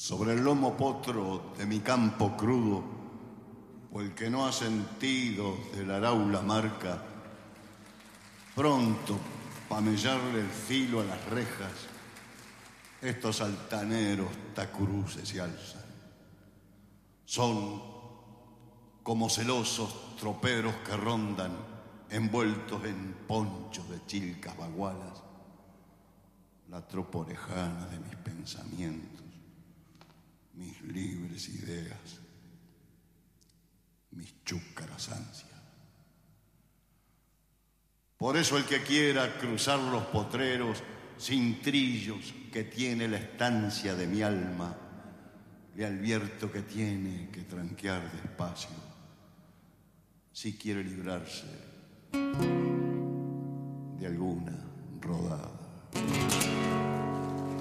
Sobre el lomo potro de mi campo crudo, o el que no ha sentido de la araula marca, pronto pa' mellarle el filo a las rejas, estos altaneros tacuruces se alzan. Son como celosos troperos que rondan envueltos en ponchos de chilcas bagualas, la tropa orejana de mis pensamientos, mis libres ideas, mis chúcaras ansias. Por eso el que quiera cruzar los potreros sin trillos que tiene la estancia de mi alma, le advierto que tiene que tranquear despacio si quiere librarse de alguna rodada.